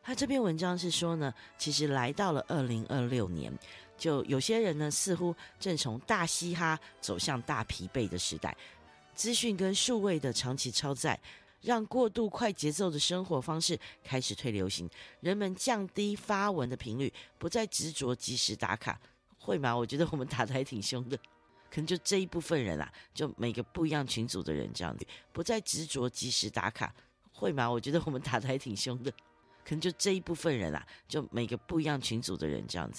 他这篇文章是说呢，其实来到了2026年，就有些人呢似乎正从大嘻哈走向大疲惫的时代，资讯跟数位的长期超载，让过度快节奏的生活方式开始退流行，人们降低发文的频率，不再执着及时打卡，会吗？我觉得我们打得还挺凶的。可能就这一部分人啊，就每个不一样群组的人这样子，不再执着及时打卡，会吗？我觉得我们打得还挺凶的。可能就这一部分人啊，就每个不一样群组的人这样子。